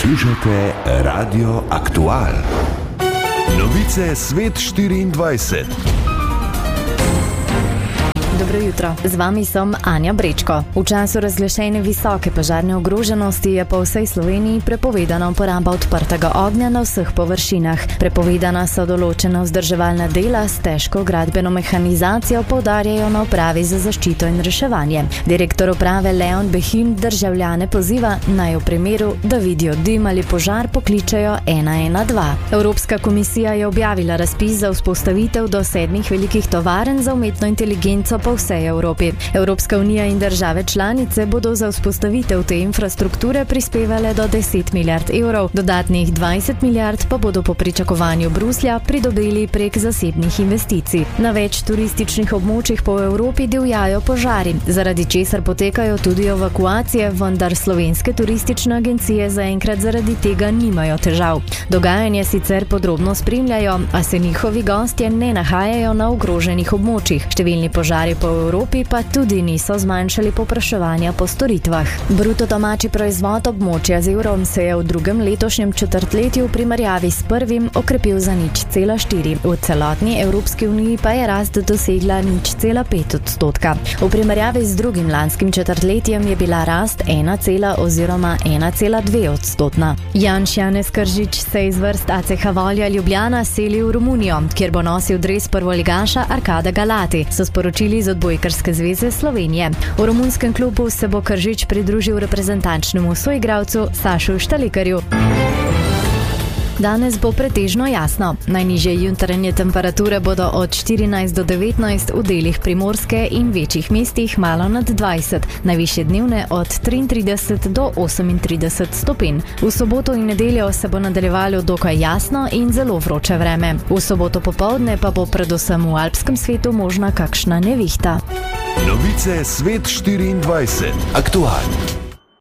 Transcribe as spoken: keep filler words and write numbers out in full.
Poslušate Radio Aktual. Novice Svet štiriindvajset. Dobro jutro, z vami sem Anja Brečko. V času razglašene visoke požarne ogroženosti je po vsej Sloveniji prepovedana uporaba odprtega ognja na vseh površinah. Prepovedana so določena vzdrževalna dela s težko gradbeno mehanizacijo, poudarjajo na upravi za zaščito in reševanje. Direktor uprave Leon Behin državljane poziva, naj v primeru, da vidijo dim ali požar, pokličejo ena ena dva. Evropska komisija je objavila razpis za vzpostavitev do sedmih velikih tovarn za umetno inteligenco po vsej Evropi. Evropska unija in države članice bodo za vzpostavitev te infrastrukture prispevale do deset milijard evrov, dodatnih dvajset milijard pa bodo po pričakovanju Bruslja pridobili prek zasebnih investicij. Na več turističnih območjih po Evropi divjajo požari, zaradi česar potekajo tudi evakuacije, vendar slovenske turistične agencije zaenkrat zaradi tega nimajo težav. Dogajanje sicer podrobno spremljajo, a se njihovi gostje ne nahajajo na ogroženih območjih. Številni požari po Evropi pa tudi niso zmanjšali povpraševanja po storitvah. Bruto domači proizvod območja z evrom se je v drugem letošnjem četrtletju v primerjavi s prvim okrepil za nič cela štiri. V celotni Evropski uniji pa je rast dosegla nič cela pet odstotka. V primerjavi z drugim lanskim četrtletjem je bila rast ena cela oziroma ena cela dve odstotna. Janš Janez Kržič se iz vrst A C H Volja Ljubljana seli v Romunijo, kjer bo nosil dres prvoligaša Arkada Galati, so sporočili z Odbojkarske zveze Slovenije. V romunskem klubu se bo Kržič pridružil reprezentančnemu soigralcu Sašu Štalikarju. Danes bo pretežno jasno. Najnižje jutranje temperature bodo od štirinajst do devetnajst, v delih Primorske in večjih mestih malo nad dvajset, najvišje dnevne od triintrideset do osemintrideset stopinj. V soboto in nedeljo se bo nadaljevalo dokaj jasno in zelo vroče vreme. V soboto popoldne pa bo predvsem v alpskem svetu možna kakšna nevihta. Novice Svet štiriindvajset. Aktualno.